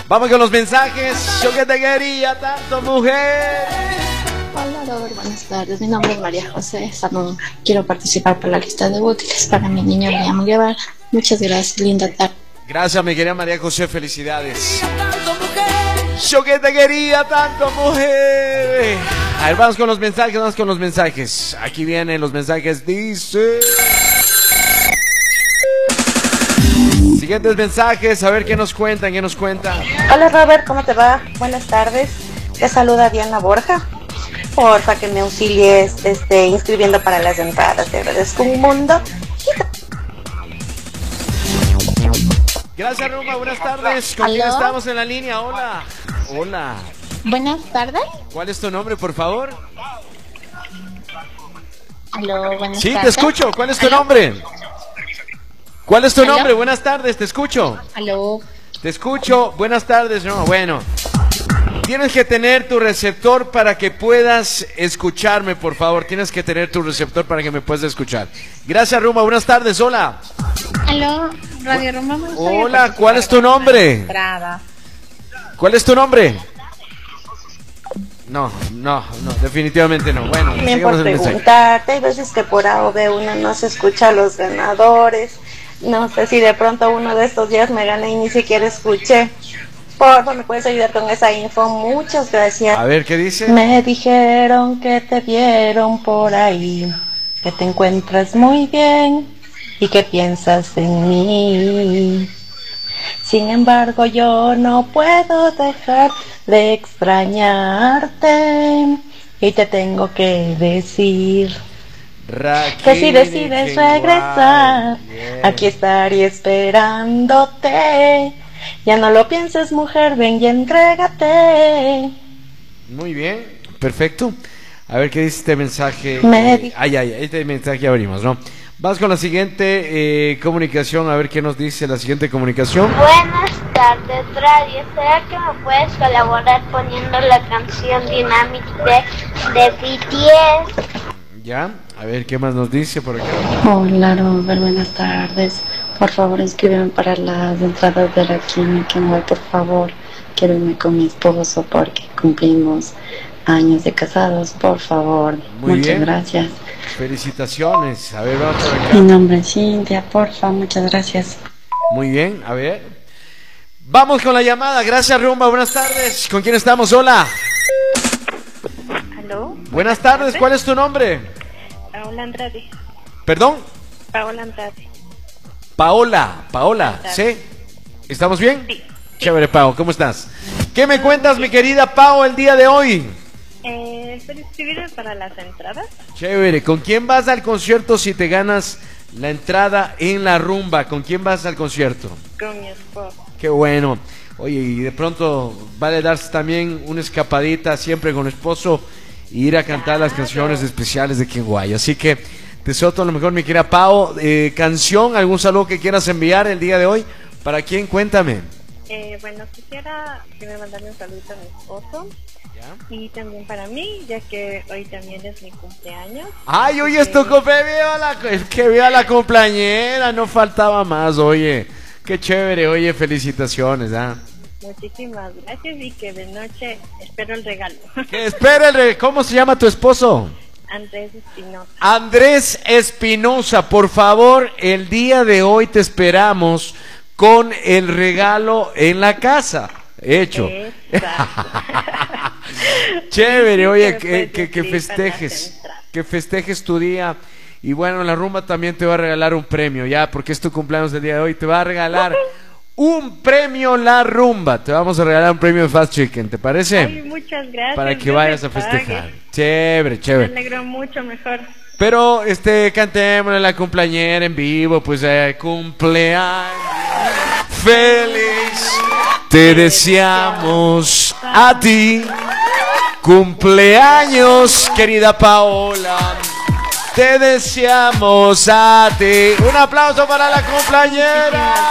Vamos con los mensajes. Yo que te quería tanto, mujer. Hola Robert, buenas tardes. Mi nombre es María José. Quiero participar por la lista de útiles para mi niño Liam Guevara. Muchas gracias, linda tarde. Gracias, mi querida María José, felicidades. Yo que te quería tanto, mujer. A ver, vamos con los mensajes, Aquí vienen los mensajes, dice... Siguientes mensajes, a ver qué nos cuentan. Hola Robert, ¿cómo te va? Buenas tardes. Te saluda Diana Borja. Porfa que me auxilies inscribiendo para las entradas. Te agradezco un mundo. Gracias, Ruma, buenas tardes. ¿Con quién estamos en la línea? Hola. Buenas tardes. ¿Cuál es tu nombre, por favor? Aló, buenas tardes. Sí, te escucho. ¿Cuál es tu nombre? Buenas tardes, te escucho. Aló. Te escucho. Buenas tardes. No, bueno. Tienes que tener tu receptor para que puedas escucharme, por favor. Tienes que tener tu receptor para que me puedas escuchar. Gracias, Ruma. Buenas tardes. Hola. Aló, Radio Ruma. Hola, ¿cuál es tu nombre? ¿Cuál es tu nombre? No, definitivamente no. Bueno, también por preguntarte, hay veces que por A o B uno no se escucha a los ganadores. No sé si de pronto uno de estos días me gané y ni siquiera escuché. Porfa, ¿me puedes ayudar con esa info? Muchas gracias. A ver, ¿qué dice? Me dijeron que te vieron por ahí, que te encuentras muy bien y que piensas en mí. Sin embargo, yo no puedo dejar de extrañarte y te tengo que decir que si decides regresar, aquí estaré esperándote. Ya no lo pienses, mujer, ven y entrégate. Muy bien, perfecto. A ver qué dice este mensaje. Este mensaje ya abrimos, ¿no? Vas con la siguiente comunicación, a ver qué nos dice la siguiente comunicación. Buenas tardes, radio. ¿Será que me puedes colaborar poniendo la canción Dynamic de BTS? Ya, a ver qué más nos dice por acá. Hola Robert, buenas tardes. Por favor, inscríbeme para las entradas de la química, por favor. Quiero irme con mi esposo porque cumplimos años de casados, por favor. Muchas gracias. Felicitaciones. A ver, vamos por acá. Mi nombre es Cintia, porfa, muchas gracias. Muy bien, a ver. Vamos con la llamada. Gracias, Rumba. Buenas tardes. ¿Con quién estamos? Hola. ¿Aló? Buenas tardes. ¿Cuál es tu nombre? Paola Andrade. ¿Perdón? Paola Andrade. Paola, ¿sí? ¿Estamos bien? Sí. Chévere, Pao, ¿cómo estás? ¿Qué me cuentas, mi querida Pao, el día de hoy? ¿Puedes inscribirme para las entradas? Chévere, ¿con quién vas al concierto si te ganas la entrada en la rumba? ¿Con quién vas al concierto? Con mi esposo. Qué bueno. Oye, y de pronto vale darse también una escapadita siempre con el esposo e ir a cantar las canciones especiales de Quinguay. Así que te deseo todo lo mejor, mi querida Pao. Canción, algún saludo que quieras enviar el día de hoy. ¿Para quién? Cuéntame. Bueno, quisiera que me mandaran un saludito a mi esposo. ¿Ya? Y también para mí, ya que hoy también es mi cumpleaños. Ay, hoy es tu cumpleaños. Que viva la cumpleañera, no faltaba más, oye. Qué chévere, oye, felicitaciones, ¿ah? Muchísimas gracias y que de noche espero el regalo. Que espera el regalo. ¿Cómo se llama tu esposo? Andrés Espinosa. Andrés Espinosa, por favor, el día de hoy te esperamos con el regalo en la casa. Hecho. Chévere, oye, que festejes tu día. Y bueno, la rumba también te va a regalar un premio, ya, porque es tu cumpleaños del día de hoy. Te va a regalar un premio la rumba. Te vamos a regalar un premio de Fast Chicken, ¿te parece? Ay, muchas gracias. Para que vayas a festejar. Chévere. Me alegro mucho, mejor. Pero cantémosle la cumpleañera en vivo, pues cumpleaños feliz. Te deseamos a ti. Cumpleaños, querida Paola. Te deseamos a ti. Un aplauso para la cumpleañera.